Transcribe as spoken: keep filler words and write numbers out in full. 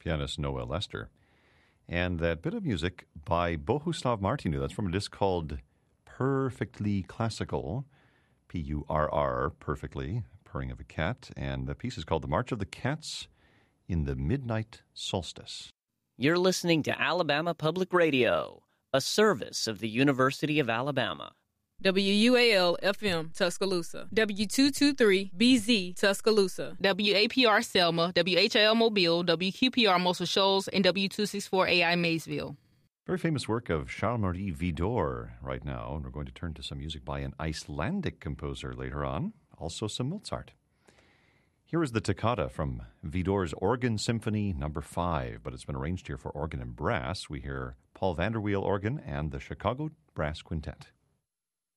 pianist Noah Lester. And that bit of music by Bohuslav Martinu, that's from a disc called Perfectly Classical, P U R R, perfectly, purring of a cat. And the piece is called The March of the Cats in the Midnight Solstice. You're listening to Alabama Public Radio, a service of the University of Alabama. W U A L F M Tuscaloosa, W two twenty-three B Z Tuscaloosa, W A P R Selma, W H L Mobile, W Q P R Muscle Shoals, and W two sixty-four A I Maysville. Very famous work of Charles-Marie Widor right now, and we're going to turn to some music by an Icelandic composer later on, also some Mozart. Here is the toccata from Widor's Organ Symphony number five, but it's been arranged here for organ and brass. We hear Paul Vanderweel organ and the Chicago Brass Quintet.